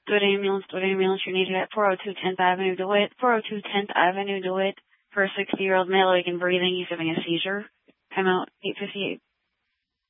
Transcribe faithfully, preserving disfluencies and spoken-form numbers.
DeWitt ambulance, DeWitt ambulance, you need to at four oh two tenth Avenue, DeWitt, four oh two tenth Avenue, DeWitt, for a sixty-year-old male awake and breathing. He's having a seizure. Time out, eight fifty-eight.